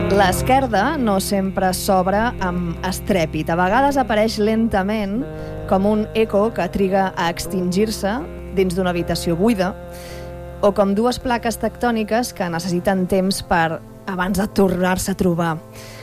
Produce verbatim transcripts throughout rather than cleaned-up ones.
L'esquerda no sempre s'obre amb estrèpit. A vegades apareix lentament com un eco que triga a extingir-se dins d'una habitació buida o com dues plaques tectòniques que necessiten temps per abans de tornar-se a trobar.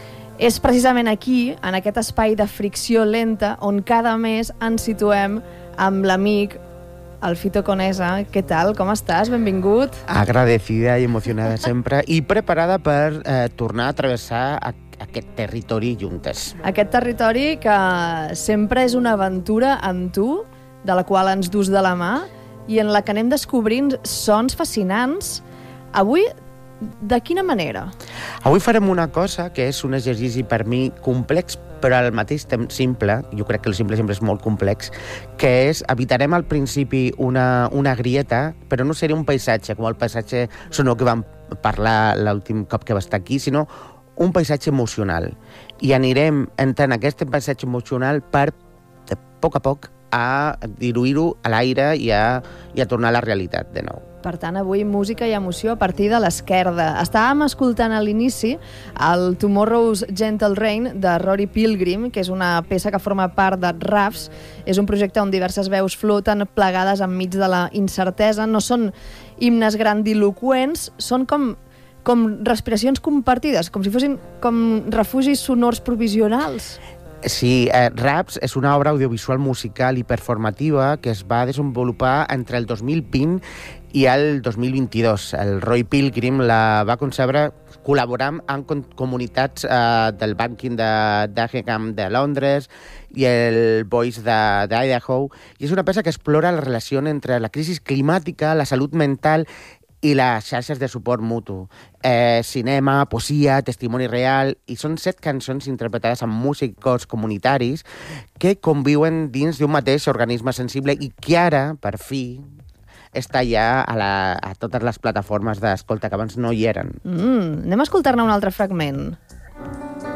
És precisament aquí, en aquest espai de fricció lenta, on cada mes ens situem amb l'amic, el Fito Conesa. Què tal? Com estàs? Benvingut. Agradecida i emocionada sempre i preparada per eh, tornar a travessar a, aquest territori juntes. Aquest territori que sempre és una aventura amb tu, de la qual ens dus de la mà i en la que anem descobrint sons fascinants. Avui, de quina manera? Avui farem una cosa que és un exercici per mi complex, però al mateix temps simple. Jo crec que el simple sempre és molt complex, que és, evitarem al principi una, una grieta, però no seria un paisatge, com el paisatge sonor que vam parlar l'últim cop que va estar aquí, sinó un paisatge emocional. I anirem entrant aquest paisatge emocional per, de poc a poc, a diluir-ho a l'aire i a, i a tornar a la realitat de nou. Per tant, avui música i emoció a partir de l'esquerda. Estàvem escoltant a l'inici el Tomorrow's Gentle Rain de Rory Pilgrim, que és una peça que forma part de Rafts. És un projecte on diverses veus floten plegades enmig de la incertesa. No són himnes grandiloqüents, són com, com respiracions compartides, com si fossin com refugis sonors provisionals. Sí, eh, Raps és una obra audiovisual musical i performativa que es va desenvolupar entre el dos mil vint i el dos mil vint-i-dos. El Roy Pilgrim la va concebre col·laborant amb comunitats eh, del Banking de Dagenham de Londres i el Boys d'Idaho, i és una peça que explora la relació entre la crisi climàtica, la salut mental i les xarxes de suport mutu. Eh, cinema, poesia, testimoni real, i són set cançons interpretades amb músics comunitaris que conviuen dins d'un mateix organisme sensible i que ara, per fi, està ja a, la, a totes les plataformes d'escolta, que abans no hi eren. Mm, anem a escoltar-ne un altre fragment.